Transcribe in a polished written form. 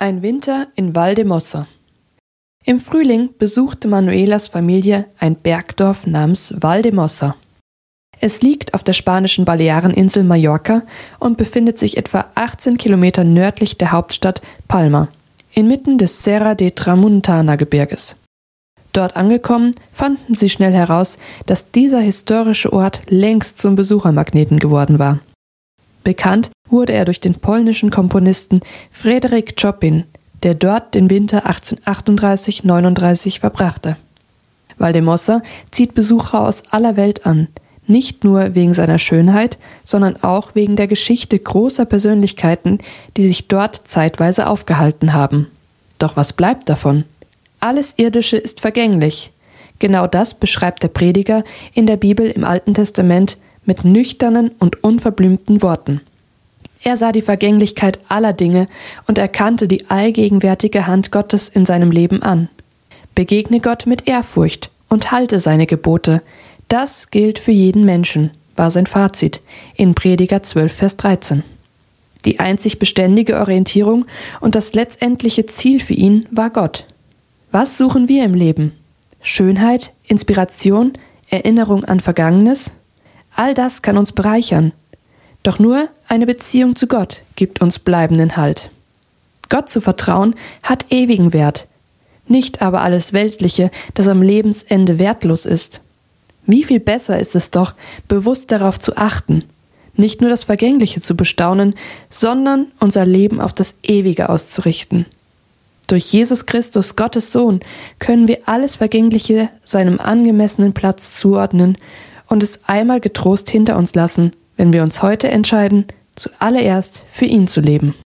Ein Winter in Valdemossa. Im Frühling besuchte Manuelas Familie ein Bergdorf namens Valdemossa. Es liegt auf der spanischen Baleareninsel Mallorca und befindet sich etwa 18 Kilometer nördlich der Hauptstadt Palma, inmitten des Serra de Tramuntana-Gebirges. Dort angekommen, fanden sie schnell heraus, dass dieser historische Ort längst zum Besuchermagneten geworden war. Bekannt wurde er durch den polnischen Komponisten Fryderyk Chopin, der dort den Winter 1838/39 verbrachte. Valdemossa zieht Besucher aus aller Welt an, nicht nur wegen seiner Schönheit, sondern auch wegen der Geschichte großer Persönlichkeiten, die sich dort zeitweise aufgehalten haben. Doch was bleibt davon? Alles Irdische ist vergänglich. Genau das beschreibt der Prediger in der Bibel im Alten Testament mit nüchternen und unverblümten Worten. Er sah die Vergänglichkeit aller Dinge und erkannte die allgegenwärtige Hand Gottes in seinem Leben an. Begegne Gott mit Ehrfurcht und halte seine Gebote. Das gilt für jeden Menschen, war sein Fazit in Prediger 12, Vers 13. Die einzig beständige Orientierung und das letztendliche Ziel für ihn war Gott. Was suchen wir im Leben? Schönheit, Inspiration, Erinnerung an Vergangenes? All das kann uns bereichern. Doch nur eine Beziehung zu Gott gibt uns bleibenden Halt. Gott zu vertrauen hat ewigen Wert, nicht aber alles Weltliche, das am Lebensende wertlos ist. Wie viel besser ist es doch, bewusst darauf zu achten, nicht nur das Vergängliche zu bestaunen, sondern unser Leben auf das Ewige auszurichten. Durch Jesus Christus, Gottes Sohn, können wir alles Vergängliche seinem angemessenen Platz zuordnen und es einmal getrost hinter uns lassen, wenn wir uns heute entscheiden, zuallererst für ihn zu leben.